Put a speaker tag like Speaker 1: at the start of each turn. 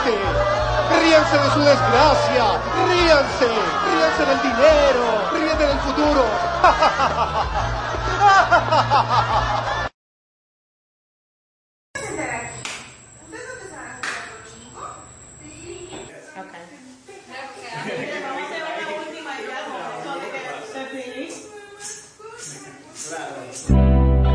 Speaker 1: muerte. Ríanse de su desgracia. Ríanse. Ríanse del dinero. Ríanse del futuro.